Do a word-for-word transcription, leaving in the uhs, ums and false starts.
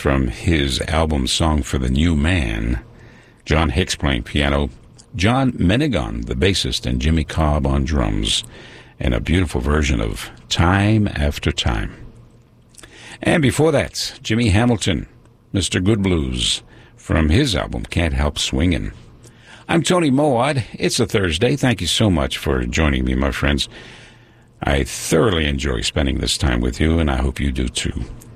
from his album Song for the New Man. John Hicks playing piano, John Menegon, the bassist, and Jimmy Cobb on drums, and a beautiful version of Time After Time. And before that, Jimmy Hamilton, Mister Good Blues, from his album Can't Help Swingin'. I'm Tony Mowat. It's a Thursday. Thank you so much for joining me, my friends. I thoroughly enjoy spending this time with you, and I hope you do too.